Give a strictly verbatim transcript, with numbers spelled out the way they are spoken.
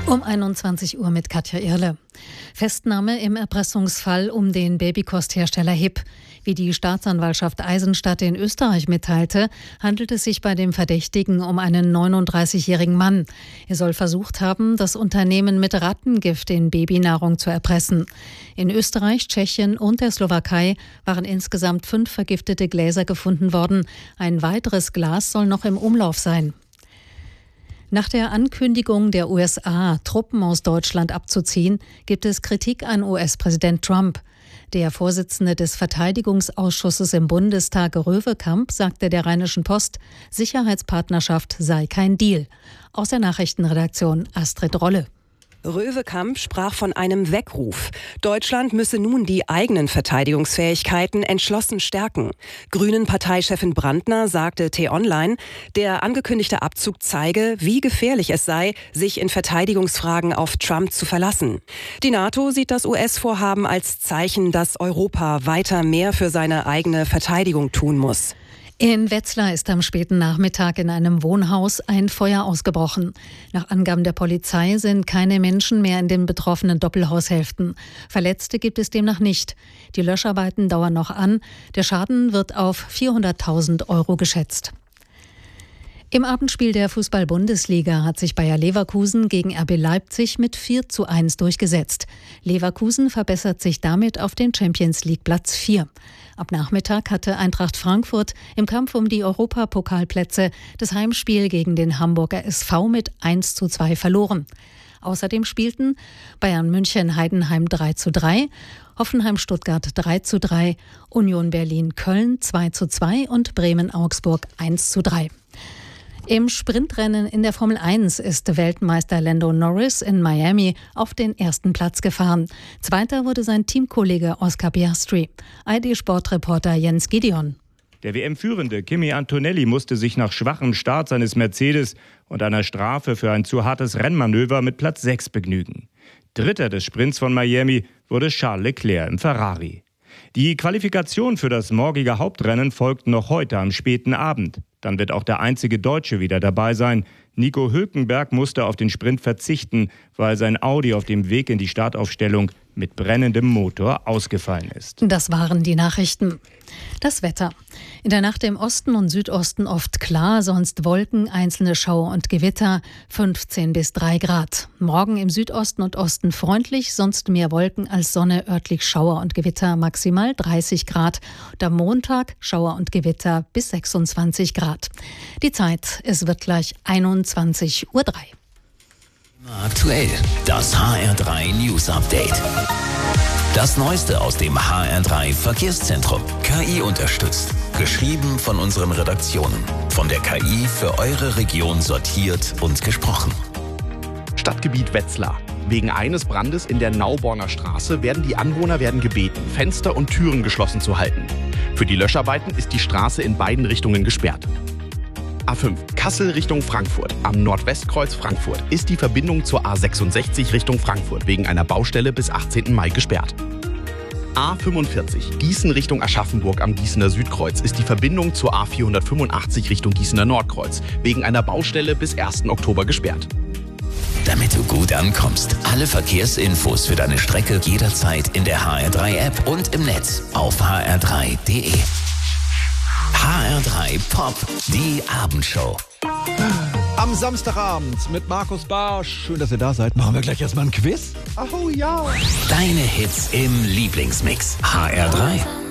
Um einundzwanzig Uhr mit Katja Irle. Festnahme im Erpressungsfall um den Babykosthersteller Hipp. Wie die Staatsanwaltschaft Eisenstadt in Österreich mitteilte, handelt es sich bei dem Verdächtigen um einen neununddreißigjährigen Mann. Er soll versucht haben, das Unternehmen mit Rattengift in Babynahrung zu erpressen. In Österreich, Tschechien und der Slowakei waren insgesamt fünf vergiftete Gläser gefunden worden. Ein weiteres Glas soll noch im Umlauf sein. Nach der Ankündigung der U S A, Truppen aus Deutschland abzuziehen, gibt es Kritik an U S-Präsident Trump. Der Vorsitzende des Verteidigungsausschusses im Bundestag, Röwekamp, sagte der Rheinischen Post, Sicherheitspartnerschaft sei kein Deal. Aus der Nachrichtenredaktion Astrid Rolle. Röwekamp sprach von einem Weckruf. Deutschland müsse nun die eigenen Verteidigungsfähigkeiten entschlossen stärken. Grünen-Parteichefin Brandner sagte T-Online, der angekündigte Abzug zeige, wie gefährlich es sei, sich in Verteidigungsfragen auf Trump zu verlassen. Die NATO sieht das U S-Vorhaben als Zeichen, dass Europa weiter mehr für seine eigene Verteidigung tun muss. In Wetzlar ist am späten Nachmittag in einem Wohnhaus ein Feuer ausgebrochen. Nach Angaben der Polizei sind keine Menschen mehr in den betroffenen Doppelhaushälften. Verletzte gibt es demnach nicht. Die Löscharbeiten dauern noch an. Der Schaden wird auf vierhunderttausend Euro geschätzt. Im Abendspiel der Fußball-Bundesliga hat sich Bayer Leverkusen gegen R B Leipzig mit vier zu eins durchgesetzt. Leverkusen verbessert sich damit auf den Champions-League-Platz vier. Ab Nachmittag hatte Eintracht Frankfurt im Kampf um die Europapokalplätze das Heimspiel gegen den Hamburger S V mit eins zu zwei verloren. Außerdem spielten Bayern München Heidenheim drei zu drei, Hoffenheim Stuttgart drei zu drei, Union Berlin Köln zwei zu zwei und Bremen Augsburg eins zu drei. Im Sprintrennen in der Formel eins ist Weltmeister Lando Norris in Miami auf den ersten Platz gefahren. Zweiter wurde sein Teamkollege Oscar Piastri. I D-Sportreporter Jens Gideon. Der W M-Führende Kimi Antonelli musste sich nach schwachem Start seines Mercedes und einer Strafe für ein zu hartes Rennmanöver mit Platz sechs begnügen. Dritter des Sprints von Miami wurde Charles Leclerc im Ferrari. Die Qualifikation für das morgige Hauptrennen folgt noch heute am späten Abend. Dann wird auch der einzige Deutsche wieder dabei sein. Nico Hülkenberg musste auf den Sprint verzichten, weil sein Audi auf dem Weg in die Startaufstellung mit brennendem Motor ausgefallen ist. Das waren die Nachrichten. Das Wetter. In der Nacht im Osten und Südosten oft klar, sonst Wolken, einzelne Schauer und Gewitter, fünfzehn bis drei Grad. Morgen im Südosten und Osten freundlich, sonst mehr Wolken als Sonne, örtlich Schauer und Gewitter, maximal dreißig Grad. Und am Montag Schauer und Gewitter bis sechsundzwanzig Grad. Die Zeit, es wird gleich einundzwanzig Uhr drei. Aktuell, das H R drei News Update. Das Neueste aus dem H R drei Verkehrszentrum. K I unterstützt. Geschrieben von unseren Redaktionen. Von der K I für eure Region sortiert und gesprochen. Stadtgebiet Wetzlar. Wegen eines Brandes in der Nauborner Straße werden die Anwohner werden gebeten, Fenster und Türen geschlossen zu halten. Für die Löscharbeiten ist die Straße in beiden Richtungen gesperrt. A fünf, Kassel Richtung Frankfurt. Am Nordwestkreuz Frankfurt ist die Verbindung zur A sechsundsechzig Richtung Frankfurt wegen einer Baustelle bis achtzehnten Mai gesperrt. A fünfundvierzig, Gießen Richtung Aschaffenburg am Gießener Südkreuz ist die Verbindung zur A vierhundertfünfundachtzig Richtung Gießener Nordkreuz wegen einer Baustelle bis ersten Oktober gesperrt. Damit du gut ankommst, alle Verkehrsinfos für deine Strecke jederzeit in der H R drei App und im Netz auf h r drei punkt d e. H R drei Pop, die Abendshow. Am Samstagabend mit Markus Barsch. Schön, dass ihr da seid. Machen wir gleich erstmal ein Quiz? Oh ja. Deine Hits im Lieblingsmix. H R drei.